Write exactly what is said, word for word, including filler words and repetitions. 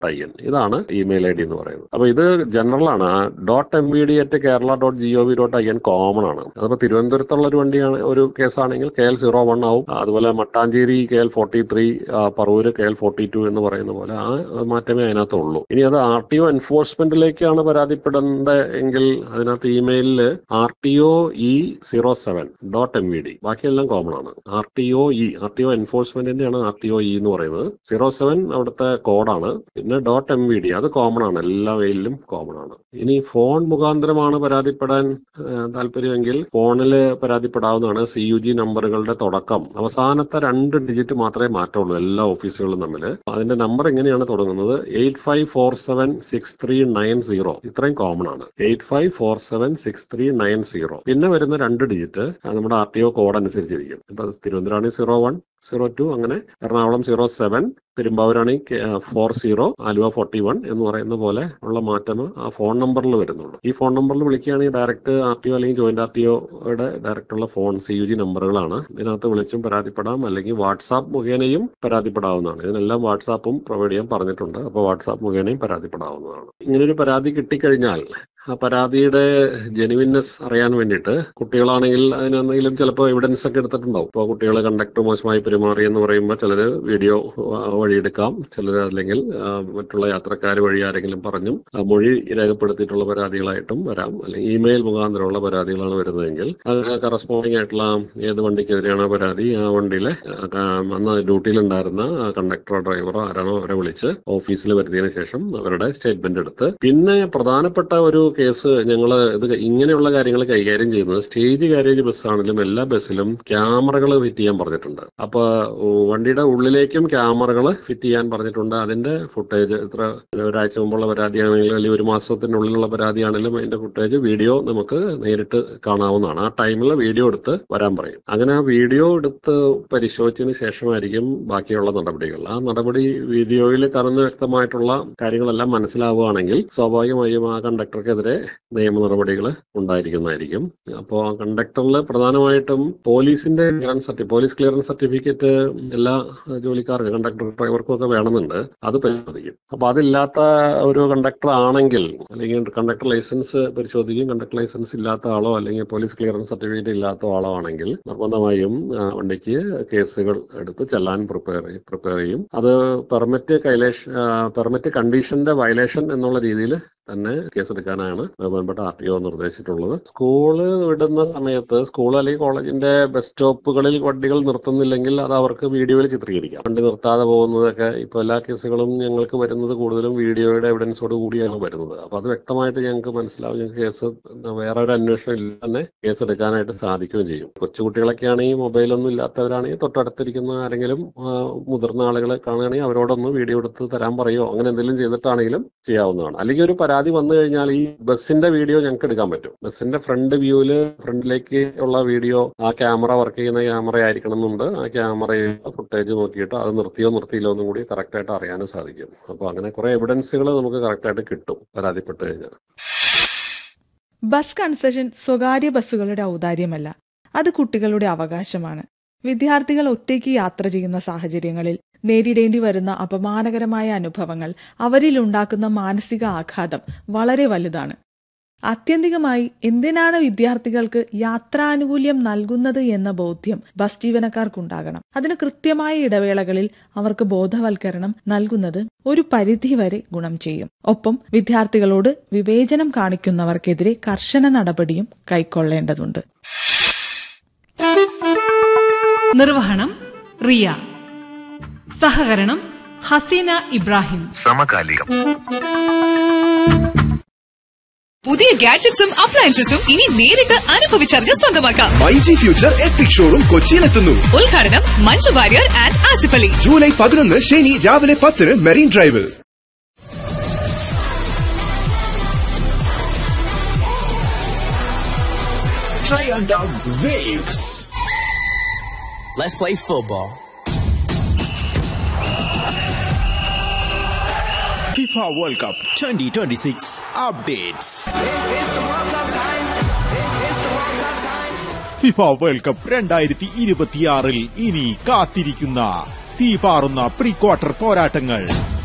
I N. ഇതാണ് email I D എന്ന് പറയുന്നത്. അപ്പൊ ഇത് ജനറൽ ആണ്. Dot M V D at Kerala dot G O V dot I N common ആണ്. അതിപ്പോ തിരുവനന്തപുരത്തുള്ള ഒരു വണ്ടിയാണ്, ഒരു കേസാണെങ്കിൽ കെ എൽ സീറോ വൺ ആവും. അതുപോലെ Mattancherry K L forty three, Paravur K L forty to എന്ന് പറയുന്ന പോലെ ആ മാറ്റമേ അതിനകത്തുള്ളൂ. ഇനി അത് ആർ ടി ഒ എൻഫോഴ്സ്മെന്റിലേക്കാണ് പരാതിപ്പെടേണ്ടത് എങ്കിൽ അതിനകത്ത് ഇമെയിലില് R T O E zero seven dot M V D, ബാക്കിയെല്ലാം കോമൺ ആണ്. R T O E R T O എൻഫോഴ്സ്മെന്റിന്റെയാണ് R T O E എന്ന് പറയുന്നത്. സീറോ സെവൻ അവിടുത്തെ കോഡാണ്. പിന്നെ ഡോട്ട് എം വി ഡി അത് കോമൺ ആണ്, എല്ലാ മെയിലിലും കോമൺ ആണ്. ഇനി ഫോൺ മുഖാന്തരമാണ് പരാതിപ്പെടാൻ താല്പര്യമെങ്കിൽ ഫോണിൽ പരാതിപ്പെടാവുന്നതാണ്. സി യു ജി നമ്പറുകളുടെ തുടക്കം അവസാനത്തെ രണ്ട് ഡിജിറ്റ് മാത്രമേ മാറ്റമുള്ളൂ എല്ലാ ഓഫീസുകളും തമ്മിൽ. അതിന്റെ നമ്പർ എങ്ങനെയാണ് തുടങ്ങുന്നത്? Eight five four seven six three nine zero. ഇത്രയും കോമൺ ആണ്. Eight five four seven six three nine zero. പിന്നെ വരുന്ന രണ്ട് ഡിജിറ്റ് നമ്മുടെ ആർ ടി ഒ കോഡ് അനുസരിച്ചിരിക്കും. ഇപ്പൊ Thiruvananthapuram zero one zero to, അങ്ങനെ Ernakulam zero seven, പെരുമ്പാവൂരാണ് four zero, Aluva forty one എന്ന് പറയുന്ന പോലെ ഉള്ള മാറ്റം ആ ഫോൺ നമ്പറിൽ വരുന്നുള്ളൂ. ഈ ഫോൺ നമ്പറിൽ വിളിക്കുകയാണെങ്കിൽ ഡയറക്റ്റ് ആർ ടി ഒ അല്ലെങ്കിൽ ജോയിന്റ് ആർ ടി ഒയുടെ ഡയറക്റ്റ് ഉള്ള ഫോൺ സി യു ജി നമ്പറുകളാണ്. ഇതിനകത്ത് വിളിച്ചും പരാതിപ്പെടാം, അല്ലെങ്കിൽ വാട്സാപ്പ് മുഖേനയും പരാതിപ്പെടാവുന്നതാണ്. ഇതിനെല്ലാം വാട്സാപ്പും പ്രൊവൈഡ് ചെയ്യാൻ പറഞ്ഞിട്ടുണ്ട്. അപ്പോൾ വാട്സാപ്പ് മുഖേനയും പരാതിപ്പെടാവുന്നതാണ്. ഇങ്ങനൊരു പരാതി കിട്ടിക്കഴിഞ്ഞാൽ ആ പരാതിയുടെ ജെനുവിൻനെസ് അറിയാൻ വേണ്ടിയിട്ട് കുട്ടികളാണെങ്കിൽ അതിനെന്തെങ്കിലും ചിലപ്പോൾ എവിഡൻസ് ഒക്കെ എടുത്തിട്ടുണ്ടാവും. ഇപ്പോൾ കുട്ടികൾ കണ്ടക്ടർ മോശമായി പെരുമാറി എന്ന് പറയുമ്പോൾ ചിലർ വീഡിയോ വഴിയെടുക്കാം, ചിലർ അല്ലെങ്കിൽ മറ്റുള്ള യാത്രക്കാർ വഴി ആരെങ്കിലും പറഞ്ഞും മൊഴി രേഖപ്പെടുത്തിയിട്ടുള്ള പരാതികളായിട്ടും വരാം. അല്ലെങ്കിൽ ഇമെയിൽ മുഖാന്തരമുള്ള പരാതികളാണ് വരുന്നതെങ്കിൽ അതിന് കറസ്പോണ്ടിങ് ആയിട്ടുള്ള ഏത് വണ്ടിക്കെതിരെയാണോ പരാതി ആ വണ്ടിയിലെ അന്ന് ഡ്യൂട്ടിയിലുണ്ടായിരുന്ന കണ്ടക്ടറോ ഡ്രൈവറോ ആരാണോ അവരെ വിളിച്ച് ഓഫീസിൽ വരുത്തിയതിനു ശേഷം അവരുടെ സ്റ്റേറ്റ്മെന്റ് എടുത്ത്, പിന്നെ പ്രധാനപ്പെട്ട ഒരു കേസ് ഞങ്ങൾ ഇത് ഇങ്ങനെയുള്ള കാര്യങ്ങൾ കൈകാര്യം ചെയ്യുന്നത് സ്റ്റേജ് കാരേജ് ബസ്സാണെങ്കിലും എല്ലാ ബസ്സിലും ക്യാമറകൾ ഫിറ്റ് ചെയ്യാൻ പറഞ്ഞിട്ടുണ്ട്. അപ്പൊ വണ്ടിയുടെ ഉള്ളിലേക്കും ക്യാമറകൾ ഫിറ്റ് ചെയ്യാൻ പറഞ്ഞിട്ടുണ്ട്. അതിന്റെ ഫുട്ടേജ് ഇത്ര ഒരാഴ്ച മുമ്പുള്ള പരാതിയാണെങ്കിലും അല്ലെങ്കിൽ ഒരു മാസത്തിനുള്ളിലുള്ള പരാതിയാണെങ്കിലും അതിന്റെ ഫുട്ടേജ് വീഡിയോ നമുക്ക് നേരിട്ട് കാണാവുന്നതാണ്. ആ ടൈമിൽ വീഡിയോ എടുത്ത് വരാൻ പറയും. അങ്ങനെ ആ വീഡിയോ എടുത്ത് പരിശോധിച്ചതിന് ശേഷമായിരിക്കും ബാക്കിയുള്ള നടപടികൾ. ആ നടപടി വീഡിയോയിൽ കാണുന്ന വ്യക്തമായിട്ടുള്ള കാര്യങ്ങളെല്ലാം മനസ്സിലാവുകയാണെങ്കിൽ സ്വാഭാവികമായും ആ കണ്ടക്ടർക്കെതിരെ നിയമ നടപടികൾ ഉണ്ടായിരിക്കുന്നതായിരിക്കും. അപ്പോൾ ആ കണ്ടക്ടറിൽ പ്രധാനമായിട്ടും പോലീസിന്റെ ക്ലിയറൻസ് സർട്ടി പോലീസ് ക്ലിയറൻസ് സർട്ടിഫിക്കറ്റ് എല്ലാ ജോലിക്കാർക്കും കണ്ടക്ടർ ഡ്രൈവർക്കും ഒക്കെ വേണമെന്നുണ്ട്. അത് പരിശോധിക്കും. അപ്പൊ അതില്ലാത്ത ഒരു കണ്ടക്ടർ ആണെങ്കിൽ അല്ലെങ്കിൽ കണ്ടക്ടർ ലൈസൻസ് പരിശോധിക്കും. കണ്ടക്ടർ ലൈസൻസ് ഇല്ലാത്ത ആളോ അല്ലെങ്കിൽ പോലീസ് ക്ലിയറൻസ് സർട്ടിഫിക്കറ്റ് ഇല്ലാത്ത ആളോ ആണെങ്കിൽ നിർബന്ധമായും വണ്ടിക്ക് കേസുകൾ എടുത്ത് ചെല്ലാൻ പ്രിപ്പയർ പ്രിപ്പയർ ചെയ്യും. അത് പെർമിറ്റ് കൈലേഷ് പെർമിറ്റ് കണ്ടീഷന്റെ വയലേഷൻ എന്നുള്ള രീതിയിൽ തന്നെ കേസെടുക്കാനാണ് ബഹുമാനപ്പെട്ട ആർ ടി ഒ നിർദ്ദേശിച്ചിട്ടുള്ളത്. സ്കൂള് വിടുന്ന സമയത്ത് സ്കൂൾ അല്ലെങ്കിൽ കോളേജിന്റെ ബസ് സ്റ്റോപ്പുകളിൽ വണ്ടികൾ നിർത്തുന്നില്ലെങ്കിൽ അത് അവർക്ക് വീഡിയോയിൽ ചിത്രീകരിക്കാം. വണ്ടി നിർത്താതെ പോകുന്നതൊക്കെ ഇപ്പൊ എല്ലാ കേസുകളും ഞങ്ങൾക്ക് വരുന്നത് കൂടുതലും വീഡിയോയുടെ എവിഡൻസോട് കൂടിയാണ് വരുന്നത്. അപ്പൊ അത് വ്യക്തമായിട്ട് ഞങ്ങൾക്ക് മനസ്സിലാവും. ഞങ്ങൾക്ക് കേസ് വേറെ ഒരു അന്വേഷണം ഇല്ല തന്നെ കേസ് എടുക്കാനായിട്ട് സാധിക്കുകയും ചെയ്യും. കൊച്ചുകുട്ടികളൊക്കെ ആണെങ്കിൽ മൊബൈലൊന്നും ഇല്ലാത്തവരാണെങ്കിൽ തൊട്ടടുത്തിരിക്കുന്ന ആരെങ്കിലും മുതിർന്ന ആളുകളെ കാണുകയാണെങ്കിൽ അവരോടൊന്ന് വീഡിയോ എടുത്ത് തരാൻ പറയുമോ അങ്ങനെ എന്തെങ്കിലും ചെയ്തിട്ടാണെങ്കിലും ചെയ്യാവുന്നതാണ്. അല്ലെങ്കിൽ ഒരു പരാതി വന്നു കഴിഞ്ഞാൽ ഈ ബസ്സിന്റെ വീഡിയോ ഞങ്ങൾക്ക് എടുക്കാൻ പറ്റും. ബസ്സിന്റെ ഫ്രണ്ട് വ്യൂവില് ഫ്രണ്ടിലേക്ക് ഉള്ള വീഡിയോ ആ ക്യാമറ വർക്ക് ചെയ്യുന്ന ക്യാമറ ആയിരിക്കണം എന്നുണ്ട്. ആ ക്യാമറയുടെ ഫുട്ടേജ് നോക്കിയിട്ട് അത് നിർത്തിയോ നിർത്തിയില്ലോ എന്നും കൂടി കറക്റ്റ് ആയിട്ട് അറിയാനും സാധിക്കും. അപ്പൊ അങ്ങനെ കുറെ എവിഡൻസുകൾ നമുക്ക് കറക്റ്റ് ആയിട്ട് കിട്ടും പരാതിപ്പെട്ട് കഴിഞ്ഞാൽ. ബസ് കൺസെഷൻ സ്വകാര്യ ബസ്സുകളുടെ ഔദാര്യമല്ല, അത് കുട്ടികളുടെ അവകാശമാണ്. വിദ്യാർത്ഥികൾ ഒറ്റയ്ക്ക് യാത്ര ചെയ്യുന്ന സാഹചര്യങ്ങളിൽ നേരിടേണ്ടി വരുന്ന അപമാനകരമായ അനുഭവങ്ങൾ അവരിലുണ്ടാക്കുന്ന മാനസിക ആഘാതം വളരെ വലുതാണ്. ആത്യന്തികമായി എന്തിനാണ് വിദ്യാർത്ഥികൾക്ക് യാത്രാനുകൂല്യം നൽകുന്നത് എന്ന ബോധ്യം ബസ് ജീവനക്കാർക്കുണ്ടാകണം. അതിന് കൃത്യമായ ഇടവേളകളിൽ അവർക്ക് ബോധവൽക്കരണം നൽകുന്നത് ഒരു പരിധിവരെ ഗുണം ചെയ്യും. ഒപ്പം വിദ്യാർത്ഥികളോട് വിവേചനം കാണിക്കുന്നവർക്കെതിരെ കർശന നടപടിയും കൈക്കൊള്ളേണ്ടതുണ്ട്. നിർവഹണം റിയ, സഹകരണം ഹസീന ഇബ്രാഹിം. സമകാലികം. പുതിയ ഗാഡ്ജറ്റ്സും അപ്ലയൻസസും ഇനി നേരിട്ട് അനുഭവിച്ചറിഞ്ഞ് സ്വന്തമാക്കാം. MyG future EPIC showroom കൊച്ചിയിലെത്തുന്നു. ഉദ്ഘാടനം മഞ്ജു വാര്യർ ആൻഡ് ആസിഫ് അലി. ജൂലൈ പതിനൊന്ന് ശനി രാവിലെ പത്തിന് മെറീൻ ഡ്രൈവിൽ. Triumph Waves. Let's play football. FIFA World Cup twenty twenty-six updates. FIFA World Cup രണ്ടായിരത്തി ഇരുപത്തിയാറിൽ ഇനി കാത്തിരിക്കുന്ന തീപാറുന്ന പ്രീ ക്വാർട്ടർ പോരാട്ടങ്ങൾ.